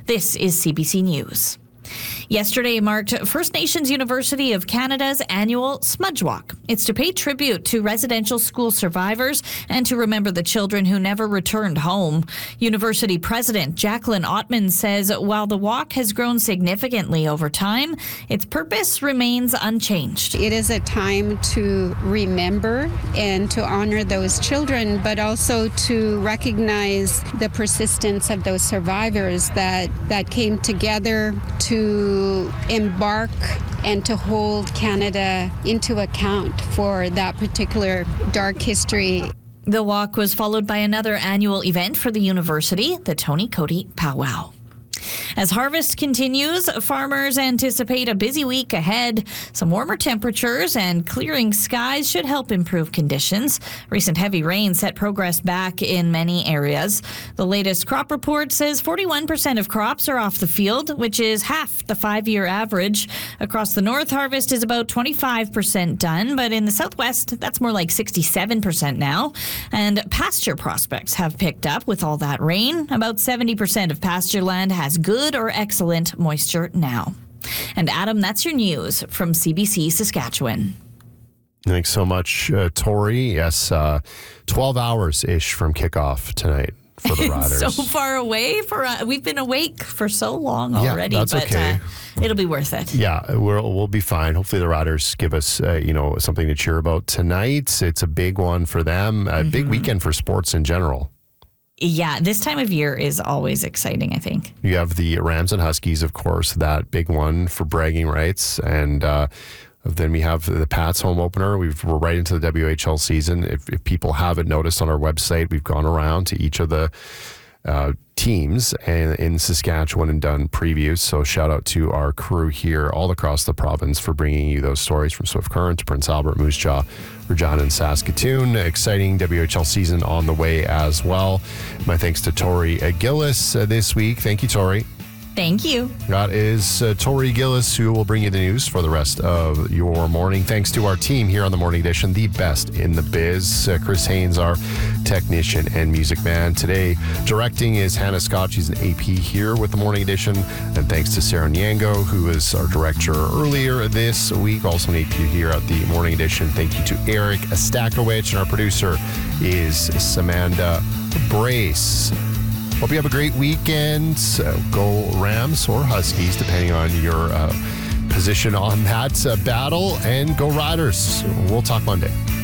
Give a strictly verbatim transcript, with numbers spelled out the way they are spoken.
This is C B C News. Yesterday marked First Nations University of Canada's annual Smudge Walk. It's to pay tribute to residential school survivors and to remember the children who never returned home. University President Jacqueline Ottman says while the walk has grown significantly over time, its purpose remains unchanged. It is a time to remember and to honor those children, but also to recognize the persistence of those survivors that, that came together to embark and to hold Canada into account for that particular dark history. The walk was followed by another annual event for the university, the Tony Coady Powwow. As harvest continues, farmers anticipate a busy week ahead. Some warmer temperatures and clearing skies should help improve conditions. Recent heavy rain set progress back in many areas. The latest crop report says forty-one percent of crops are off the field, which is half the five-year average. Across the north, harvest is about twenty-five percent done, but in the southwest, that's more like sixty-seven percent now. And pasture prospects have picked up with all that rain. About seventy percent of pasture land has good or excellent moisture now. And Adam, that's your news from C B C Saskatchewan. Thanks so much, uh, Tori. Yes, uh, twelve hours-ish from kickoff tonight for the Riders. So far away. for uh, We've been awake for so long yeah, already, that's but okay. uh, it'll be worth it. Yeah, we'll, we'll be fine. Hopefully the Riders give us, uh, you know, something to cheer about tonight. It's a big one for them, a mm-hmm. big weekend for sports in general. Yeah, this time of year is always exciting, I think. You have the Rams and Huskies, of course, that big one for bragging rights. And uh, then we have the Pats home opener. We've, we're right into the W H L season. If, if people haven't noticed on our website, we've gone around to each of the uh, teams and in Saskatchewan and done previews. So shout out to our crew here all across the province for bringing you those stories from Swift Current to Prince Albert, Moose Jaw, Regina, and Saskatoon. Exciting W H L season on the way as well. My thanks to Tori Gillis uh, this week. Thank you, Tori. Thank you. That is uh, Tori Gillis, who will bring you the news for the rest of your morning. Thanks to our team here on the Morning Edition, the best in the biz. Uh, Chris Haynes, our technician and music man. Today, directing is Hannah Scott. She's an A P here with the Morning Edition. And thanks to Sarah Nyango, who is our director earlier this week, also an A P here at the Morning Edition. Thank you to Eric Stakowicz, and our producer is Samantha Brace. Hope you have a great weekend. Uh, go Rams or Huskies, depending on your uh, position on that uh, battle. And go Riders. We'll talk Monday.